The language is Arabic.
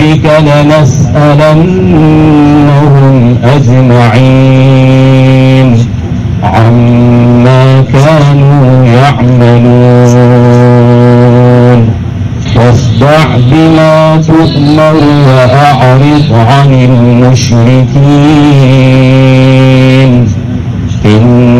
ربك لنسألنهم أجمعين عما كانوا يعملون فاصدع بما تؤمر وأعرض عن المشركين